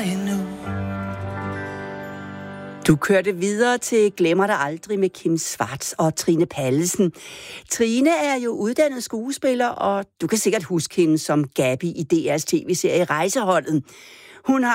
Du kørte videre til Glemmer dig aldrig med Kim Schwartz og Trine Pallesen. Trine er jo uddannet skuespiller, og du kan sikkert huske hende som Gabi i DR's tv-serie Rejseholdet. Hun har